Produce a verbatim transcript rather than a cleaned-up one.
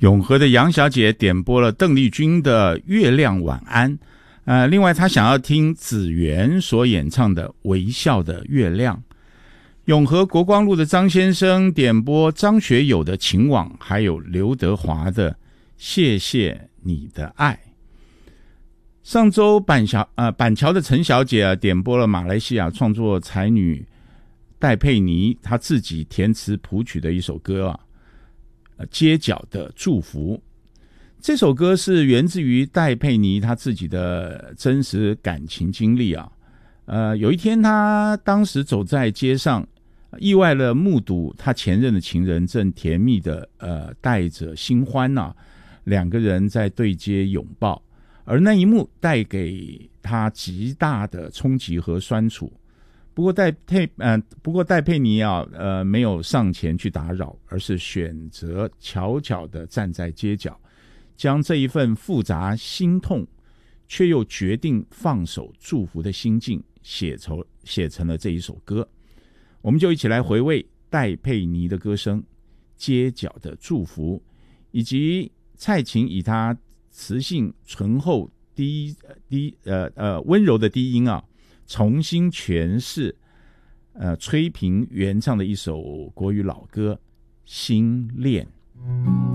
永和的杨小姐点播了邓丽君的《月亮晚安》，呃，另外她想要听子源所演唱的《微笑的月亮》。永和国光路的张先生点播张学友的《情网》，还有刘德华的《谢谢你的爱》。上周板桥呃板桥的陈小姐啊点播了马来西亚创作才女戴佩妮她自己填词谱曲的一首歌啊。街角的祝福，这首歌是源自于戴佩妮她自己的真实感情经历啊。呃，有一天她当时走在街上，意外的目睹她前任的情人正甜蜜的呃带着新欢啊，两个人在对街拥抱，而那一幕带给她极大的冲击和酸楚。不过戴佩呃，不过戴佩妮啊，呃，没有上前去打扰，而是选择悄悄地站在街角，将这一份复杂心痛，却又决定放手祝福的心境写成写成了这一首歌。我们就一起来回味戴佩妮的歌声《街角的祝福》，以及蔡琴以她磁性醇厚低低呃呃温柔的低音啊。重新诠释呃崔萍原唱的一首国语老歌《心恋》。